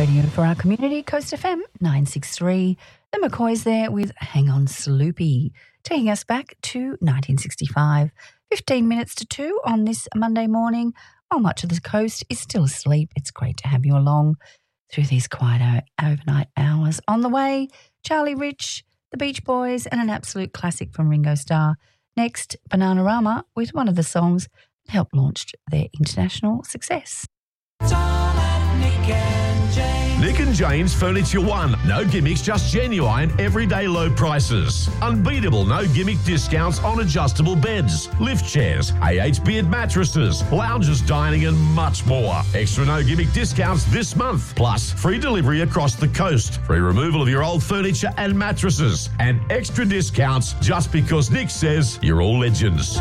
radio for our community, Coast FM 963. The McCoys there with Hang On Sloopy, taking us back to 1965. 15 minutes to 2 on this Monday morning. While much of the coast is still asleep, it's great to have you along through these quiet overnight hours. On the way, Charlie Rich, the Beach Boys, and an absolute classic from Ringo Starr. Next, Bananarama with one of the songs that helped launch their international success. Nick and Jane's Furniture One. No gimmicks, just genuine, everyday low prices. Unbeatable, no gimmick discounts on adjustable beds, lift chairs, AH Beard mattresses, lounges, dining and much more. Extra no gimmick discounts this month. Plus, free delivery across the coast. Free removal of your old furniture and mattresses. And extra discounts just because Nick says you're all legends.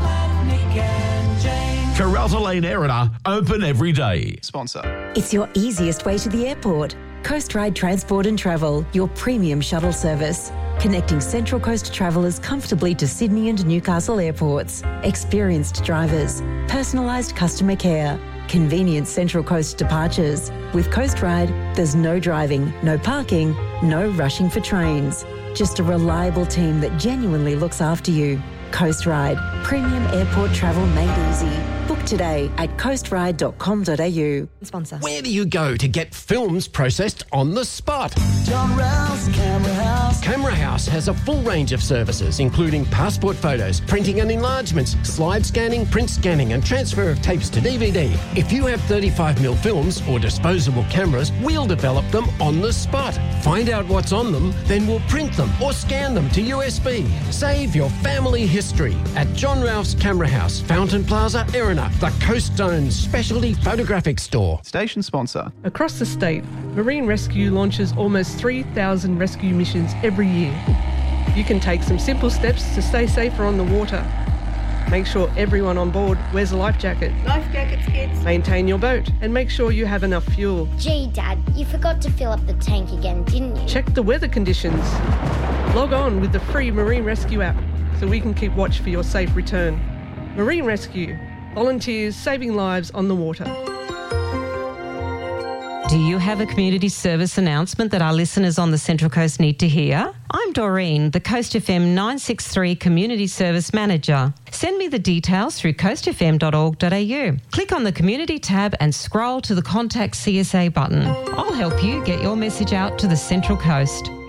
Carralta Lane Erina, open every day. Sponsor. It's your easiest way to the airport. Coast Ride Transport and Travel, your premium shuttle service. Connecting Central Coast travellers comfortably to Sydney and Newcastle airports. Experienced drivers. Personalised customer care. Convenient Central Coast departures. With Coast Ride, there's no driving, no parking, no rushing for trains. Just a reliable team that genuinely looks after you. Coast Ride, premium airport travel made easy. Book today at coastride.com.au. Sponsor. Where do you go to get films processed on the spot? John Rouse Camera House. Camera House has a full range of services, including passport photos, printing and enlargements, slide scanning, print scanning and transfer of tapes to DVD. If you have 35mm films or disposable cameras, we'll develop them on the spot. Find out what's on them, then we'll print them or scan them to USB. Save your family history at John Ralph's Camera House, Fountain Plaza, Erina, the Coast Zone's specialty photographic store. Station sponsor. Across the state, Marine Rescue launches almost 3,000 rescue missions every year. You can take some simple steps to stay safer on the water. Make sure everyone on board wears a life jacket. Life jackets, kids. Maintain your boat and make sure you have enough fuel. Gee, Dad, you forgot to fill up the tank again, didn't you? Check the weather conditions. Log on with the free Marine Rescue app so we can keep watch for your safe return. Marine Rescue. Volunteers saving lives on the water. Do you have a community service announcement that our listeners on the Central Coast need to hear? I'm Doreen, the Coast FM 963 Community Service Manager. Send me the details through coastfm.org.au. Click on the Community tab and scroll to the Contact CSA button. I'll help you get your message out to the Central Coast.